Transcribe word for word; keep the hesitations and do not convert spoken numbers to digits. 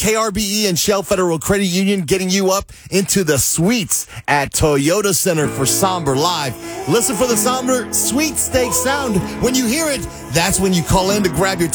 K R B E and Shell Federal Credit Union getting you up into the suites at Toyota Center for Somber Live. Listen for the somber sweet steak sound. When you hear it, that's when you call in to grab your